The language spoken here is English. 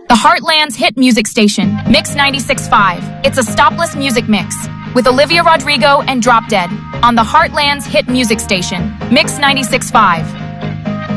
The Heartland's hit music station, Mix 96.5. It's a stopless music mix with Olivia Rodrigo and Drop Dead on the Heartland's hit music station, Mix 96.5.